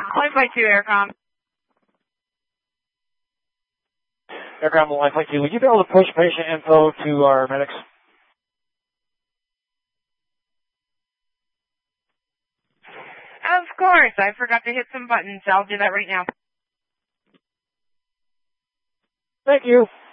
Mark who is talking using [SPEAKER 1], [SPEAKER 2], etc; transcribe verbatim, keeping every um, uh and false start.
[SPEAKER 1] Line Flight two, Aircom.
[SPEAKER 2] Aircom, Line Flight two, would you be able to push patient info to our medics?
[SPEAKER 1] Of course, I forgot to hit some buttons. I'll do that right now.
[SPEAKER 2] Thank you.